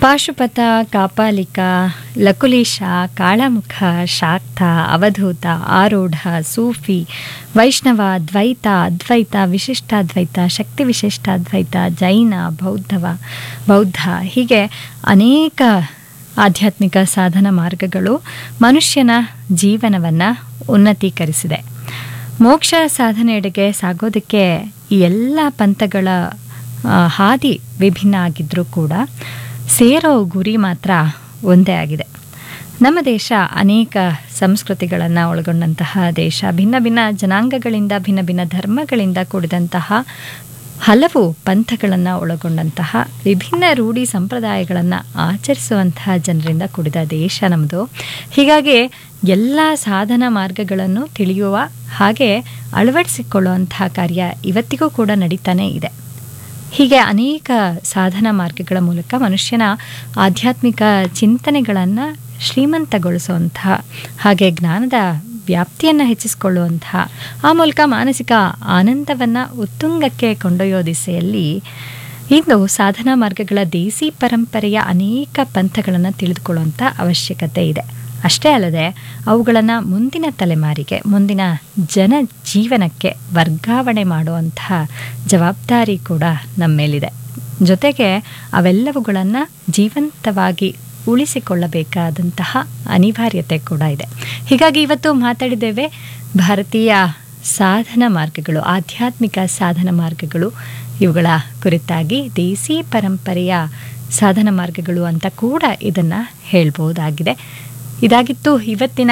ಪಾಶುಪತ, ಕಾಪಾಲಿಕ, ಲಕುಲೀಶ, ಕಾಳಮುಖ, ಶಾಕ್ತ, ಅವಧೂತ, ಆರೂಢ, ಸೂಫಿ, ವೈಷ್ಣವ, ದ್ವೈತ, ಅದ್ವೈತ, ವಿಶಿಷ್ಟಾದ್ವೈತ, ಶಕ್ತಿ ವಿಶಿಷ್ಟಾದ್ವೈತ, ಜೈನ, ಬೌದ್ಧ ಹೀಗೆ ಅನೇಕ ಆಧ್ಯಾತ್ಮಿಕ ಸಾಧನ ಮಾರ್ಗಗಳು ಮನುಷ್ಯನ ಜೀವನವನ್ನು ಉನ್ನತೀಕರಿಸಿದೆ. ಮೋಕ್ಷ ಸಾಧನೆಯೆಡೆಗೆ ಸಾಗೋದಕ್ಕೆ ಈ ಎಲ್ಲ ಪಂಥಗಳ ಹಾದಿ ವಿಭಿನ್ನ ಆಗಿದ್ದರೂ ಕೂಡ ಸೇರೋ ಗುರಿ ಮಾತ್ರ ಒಂದೇ ಆಗಿದೆ. ನಮ್ಮ ದೇಶ ಅನೇಕ ಸಂಸ್ಕೃತಿಗಳನ್ನು ಒಳಗೊಂಡಂತಹ ದೇಶ, ಭಿನ್ನ ಭಿನ್ನ ಜನಾಂಗಗಳಿಂದ, ಭಿನ್ನ ಭಿನ್ನ ಧರ್ಮಗಳಿಂದ ಕೂಡಿದಂತಹ ಹಲವು ಪಂಥಗಳನ್ನು ಒಳಗೊಂಡಂತಹ ವಿಭಿನ್ನ ರೂಢಿ ಸಂಪ್ರದಾಯಗಳನ್ನು ಆಚರಿಸುವಂತಹ ಜನರಿಂದ ಕೂಡಿದ ದೇಶ ನಮ್ಮದು. ಹೀಗಾಗಿ ಎಲ್ಲ ಸಾಧನ ಮಾರ್ಗಗಳನ್ನು ತಿಳಿಯುವ ಹಾಗೆ ಅಳವಡಿಸಿಕೊಳ್ಳುವಂತಹ ಕಾರ್ಯ ಇವತ್ತಿಗೂ ಕೂಡ ನಡೀತಾನೇ ಇದೆ. ಹೀಗೆ ಅನೇಕ ಸಾಧನ ಮಾರ್ಗಗಳ ಮೂಲಕ ಮನುಷ್ಯನ ಆಧ್ಯಾತ್ಮಿಕ ಚಿಂತನೆಗಳನ್ನು ಶ್ರೀಮಂತಗೊಳಿಸುವಂತಹ, ಹಾಗೆ ಜ್ಞಾನದ ವ್ಯಾಪ್ತಿಯನ್ನು ಹೆಚ್ಚಿಸಿಕೊಳ್ಳುವಂತಹ, ಆ ಮೂಲಕ ಮಾನಸಿಕ ಆನಂದವನ್ನು ಉತ್ತುಂಗಕ್ಕೆ ಕೊಂಡೊಯ್ಯೋ ದಿಸೆಯಲ್ಲಿ ಇಂದು ಸಾಧನಾ ಮಾರ್ಗಗಳ ದೇಸಿ ಪರಂಪರೆಯ ಅನೇಕ ಪಂಥಗಳನ್ನು ತಿಳಿದುಕೊಳ್ಳುವಂಥ ಅವಶ್ಯಕತೆ ಇದೆ. ಅಷ್ಟೇ ಅಲ್ಲದೆ ಅವುಗಳನ್ನು ಮುಂದಿನ ತಲೆಮಾರಿಗೆ, ಮುಂದಿನ ಜನ ಜೀವನಕ್ಕೆ ವರ್ಗಾವಣೆ ಮಾಡುವಂತಹ ಜವಾಬ್ದಾರಿ ಕೂಡ ನಮ್ಮ ಮೇಲಿದೆ. ಜೊತೆಗೆ ಅವೆಲ್ಲವುಗಳನ್ನು ಜೀವಂತವಾಗಿ ಉಳಿಸಿಕೊಳ್ಳಬೇಕಾದಂತಹ ಅನಿವಾರ್ಯತೆ ಕೂಡ ಇದೆ. ಹೀಗಾಗಿ ಇವತ್ತು ಮಾತಾಡಿದ್ದೇವೆ ಭಾರತೀಯ ಸಾಧನ ಮಾರ್ಗಗಳು, ಆಧ್ಯಾತ್ಮಿಕ ಸಾಧನ ಮಾರ್ಗಗಳು, ಇವುಗಳ ಕುರಿತಾಗಿ. ದೇಸಿ ಪರಂಪರೆಯ ಸಾಧನ ಮಾರ್ಗಗಳು ಅಂತ ಕೂಡ ಇದನ್ನು ಹೇಳ್ಬೋದಾಗಿದೆ. ಇದಾಗಿತ್ತು ಇವತ್ತಿನ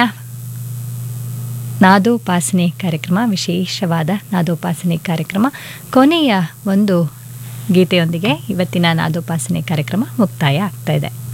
ನಾದೋಪಾಸನೆ ಕಾರ್ಯಕ್ರಮ, ವಿಶೇಷವಾದ ನಾದೋಪಾಸನೆ ಕಾರ್ಯಕ್ರಮ. ಕೊನೆಯ ಒಂದು ಗೀತೆಯೊಂದಿಗೆ ಇವತ್ತಿನ ನಾದೋಪಾಸನೆ ಕಾರ್ಯಕ್ರಮ ಮುಕ್ತಾಯ ಆಗ್ತಾ ಇದೆ.